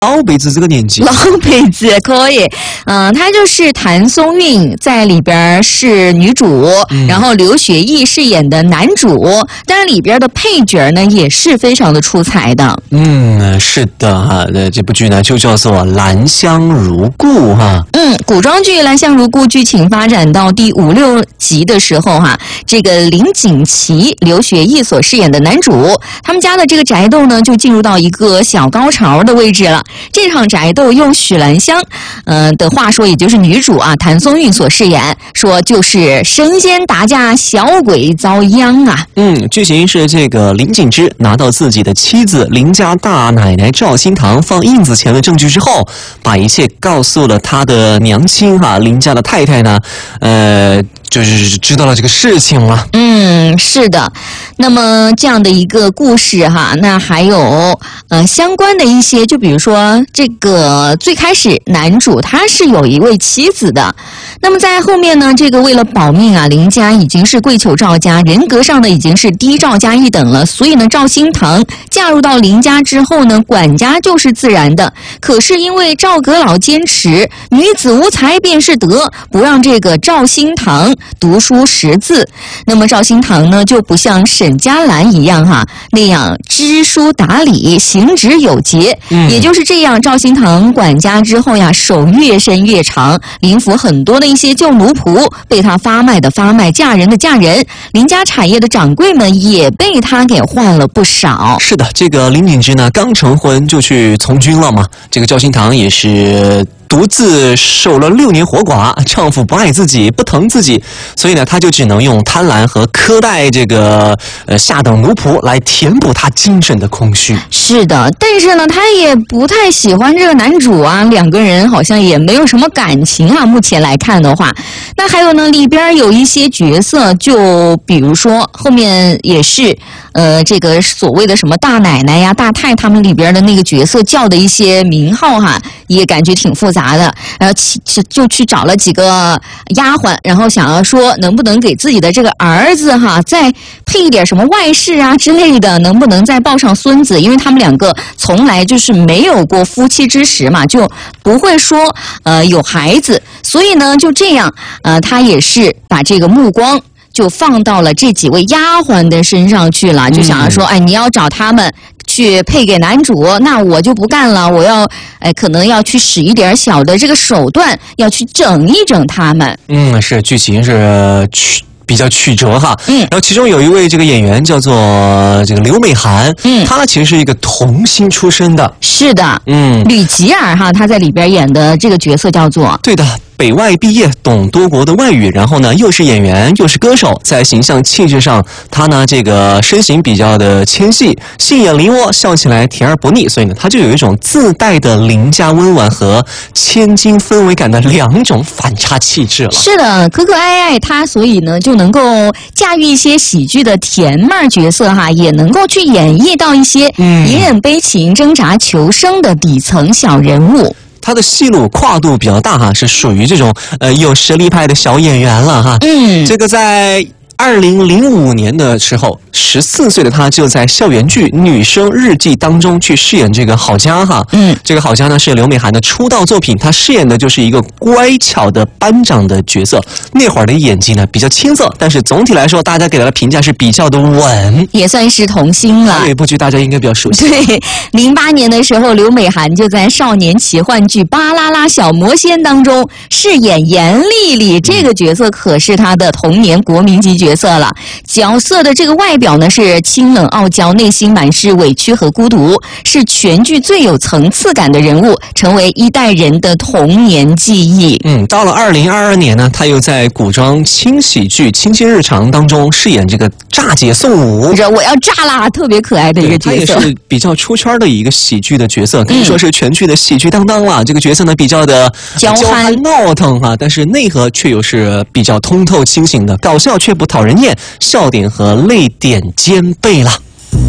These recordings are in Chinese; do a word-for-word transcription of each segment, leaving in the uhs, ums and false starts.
老辈子这个年纪， 老辈子可以，嗯、呃，她就是谭松韵在里边是女主，嗯、然后刘学义饰演的男主，但是里边的配角呢也是非常的出彩的。 嗯，是的哈，那这部剧呢就叫做《兰香如故》哈。 嗯，古装剧《兰香如故》剧情发展到第五六集的时候哈，这个林锦琪、刘学义所饰演的男主，他们家的这个宅斗呢就进入到一个小高潮的位置了。这场宅斗用许兰香，嗯、呃、的话说，也就是女主啊谭松韵所饰演，说就是神仙打架，小鬼遭殃啊。 嗯，剧情是这个林景之拿到自己的妻子林家大奶奶赵新堂放印子钱的证据之后，把一切告诉了他的娘亲哈、啊、林家的太太呢，呃。就是知道了这个事情了。 嗯，是的。那么这样的一个故事哈，那还有呃相关的一些，就比如说这个最开始男主他是有一位妻子的，那么在后面呢，这个为了保命啊，林家已经是跪求赵家，人格上呢已经是低赵家一等了，所以呢赵新堂嫁入到林家之后呢，管家就是自然的。可是因为赵阁老坚持女子无才便是德，不让这个赵新堂读书识字，那么赵新堂呢就不像沈佳兰一样哈那样知书达理，行止有节、嗯、也就是这样，赵新堂管家之后呀，手越伸越长，林府很多的一些旧奴仆被他发卖的发卖，嫁人的嫁人，林家产业的掌柜们也被他给换了不少。 是的，这个林景之呢刚成婚就去从军了嘛，这个赵新堂也是独自守了六年活寡，丈夫不爱自己，不疼自己，所以呢，她就只能用贪婪和苛待这个呃下等奴仆来填补她精神的空虚。 是的，但是呢，她也不太喜欢这个男主啊，两个人好像也没有什么感情啊。目前来看的话，那还有呢，里边有一些角色，就比如说后面也是呃这个所谓的什么大奶奶呀、大太他们里边的那个角色叫的一些名号哈，也感觉挺复杂的，然后就去找了几个丫鬟，然后想要说能不能给自己的这个儿子哈再配一点什么外室啊之类的，能不能再抱上孙子，因为他们两个从来就是没有过夫妻之实嘛，就不会说呃有孩子，所以呢就这样呃他也是把这个目光就放到了这几位丫鬟的身上去了，就想要说，哎，你要找他们去配给男主，那我就不干了，我要，哎，可能要去使一点小的这个手段，要去整一整他们。 嗯，是剧情是曲比较曲折哈。嗯，然后其中有一位这个演员叫做这个刘美涵，嗯，她其实是一个童星出身的。 是的，嗯，吕吉尔哈，她在里边演的这个角色叫做对的。北外毕业，懂多国的外语，然后呢，又是演员，又是歌手，在形象气质上，他呢这个身形比较的纤细，杏眼灵活，笑起来甜而不腻，所以呢，他就有一种自带的邻家温婉和千金氛围感的两种反差气质了。 是的，可可爱爱，他所以呢就能够驾驭一些喜剧的甜妹角色哈，也能够去演绎到一些隐忍悲情、挣扎求生的底层小人物。 他的戏路跨度比较大哈，是属于这种呃有实力派的小演员了哈。嗯，这个在二零零五年的时候，十四岁的他就在校园剧《女生日记》当中去饰演这个郝佳哈。嗯，这个郝佳呢是刘美涵的出道作品，她饰演的就是一个乖巧的班长的角色。那会儿的演技呢比较青涩，但是总体来说，大家给她的评价是比较的稳， 也算是童星了。 还有一部剧大家应该比较熟悉。 对，零八年的时候，刘美涵就在少年奇幻剧《巴啦啦小魔仙》当中饰演严丽丽，这个角色可是她的童年国民级角色。角色了，角色的这个外表呢是清冷傲娇，内心满是委屈和孤独，是全剧最有层次感的人物，成为一代人的童年记忆。 嗯，到了二零二二年呢，他又在古装轻喜剧《清新日常》当中饰演这个炸姐宋武， 我要炸啦，特别可爱的一个角色， 他也是比较出圈的一个喜剧的角色，可以说是全剧的喜剧担当了。嗯、这个角色呢比较的娇憨闹腾哈，但是内核却又是比较通透清醒的，搞笑却不讨人厌，笑点和泪点兼备了。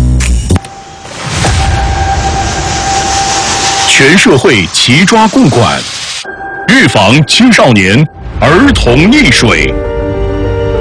全社会齐抓共管，预防青少年儿童溺水。